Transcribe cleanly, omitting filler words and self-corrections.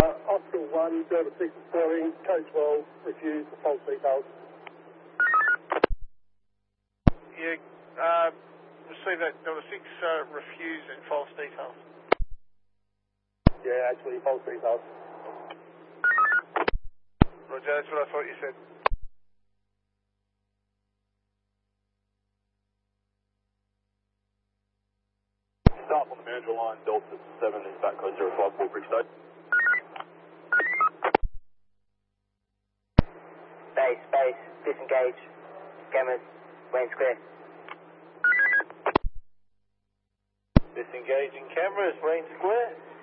Oscar 1, Delta 6 reporting, Coach Well, refused the false details. Yeah, received that Delta 6 refused and false details. Yeah, actually, false details. Roger, that's what I thought you said. Start on the manager line, Delta 7 is back code 05, Bullbridge State. Base, disengage, cameras, range clear. Disengaging cameras, range clear.